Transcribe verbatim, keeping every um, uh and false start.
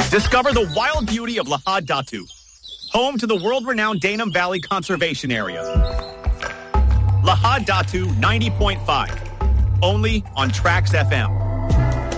Discover the wild beauty of Lahad Datu, home to the world-renowned Danum Valley Conservation Area. Lahad Datu ninety point five, only on Trax F M.